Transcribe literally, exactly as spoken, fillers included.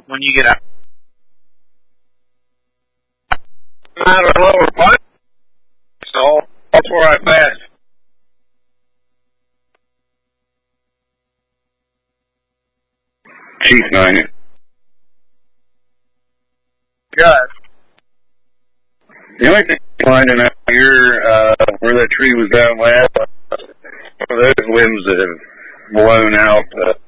when you get out. Out of the lower part, so that's where I passed. Chief nine. Good. The only thing finding out here, uh, where that tree was down last, are those limbs that have blown out, uh,